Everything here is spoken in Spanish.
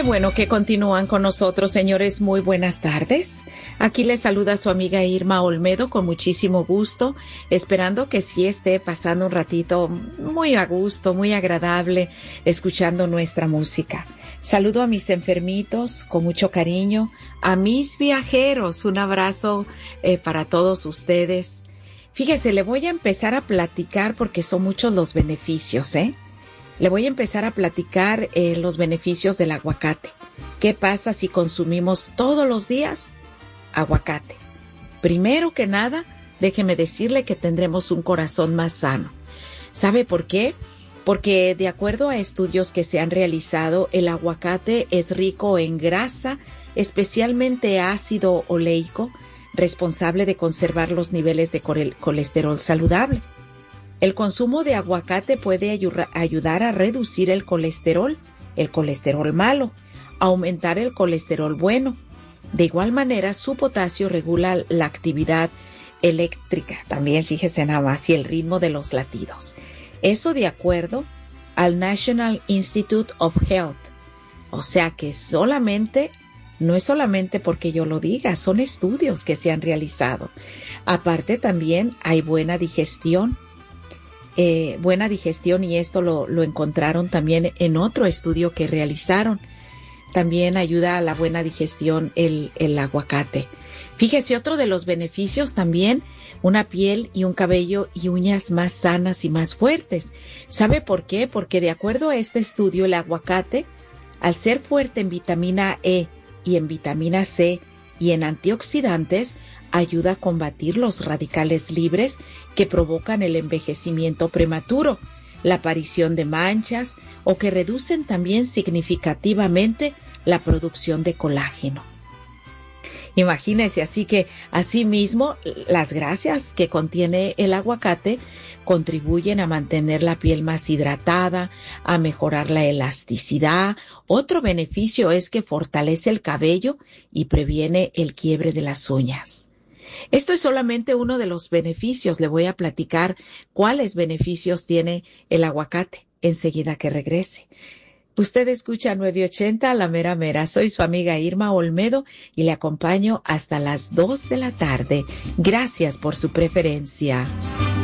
bueno que continúan con nosotros, señores. Muy buenas tardes. Aquí les saluda su amiga Irma Olmedo con muchísimo gusto, esperando que sí esté pasando un ratito muy a gusto, muy agradable, escuchando nuestra música. Saludo a mis enfermitos con mucho cariño, a mis viajeros, un abrazo para todos ustedes. Fíjese, le voy a empezar a platicar porque son muchos los beneficios, Le voy a empezar a platicar los beneficios del aguacate. ¿Qué pasa si consumimos todos los días aguacate? Primero que nada, déjeme decirle que tendremos un corazón más sano. ¿Sabe por qué? Porque de acuerdo a estudios que se han realizado, el aguacate es rico en grasa, especialmente ácido oleico, responsable de conservar los niveles de colesterol saludable. El consumo de aguacate puede ayudar a reducir el colesterol malo, aumentar el colesterol bueno. De igual manera, su potasio regula la actividad eléctrica, también fíjese nada más, y el ritmo de los latidos. Eso de acuerdo al National Institute of Health. O sea que no es solamente porque yo lo diga, son estudios que se han realizado. Aparte también hay buena digestión. Y esto lo encontraron también en otro estudio que realizaron. También ayuda a la buena digestión el aguacate. Fíjese, otro de los beneficios también, una piel y un cabello y uñas más sanas y más fuertes. ¿Sabe por qué? Porque de acuerdo a este estudio, el aguacate, al ser fuerte en vitamina E y en vitamina C y en antioxidantes, ayuda a combatir los radicales libres que provocan el envejecimiento prematuro, la aparición de manchas o que reducen también significativamente la producción de colágeno. Imagínense, así que asimismo las grasas que contiene el aguacate contribuyen a mantener la piel más hidratada, a mejorar la elasticidad. Otro beneficio es que fortalece el cabello y previene el quiebre de las uñas. Esto es solamente uno de los beneficios. Le voy a platicar cuáles beneficios tiene el aguacate enseguida que regrese. Usted escucha 980 La Mera Mera. Soy su amiga Irma Olmedo y le acompaño hasta las 2 de la tarde. Gracias por su preferencia.